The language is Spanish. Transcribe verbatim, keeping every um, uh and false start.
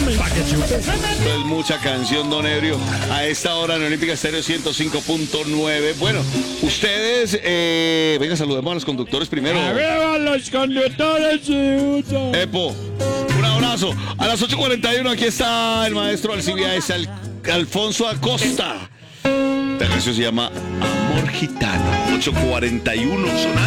Esto es mucha canción, don Ebrio. A esta hora en Olímpica Estéreo ciento cinco punto nueve. Bueno, ustedes, eh, venga, saludemos a los conductores primero. ¡Arriba los conductores! Epo, un abrazo. A las ocho cuarenta y uno aquí está el maestro Alcibiades, Al Alfonso Acosta. La canción se llama Amor Gitano. ocho cuarenta y uno sonando.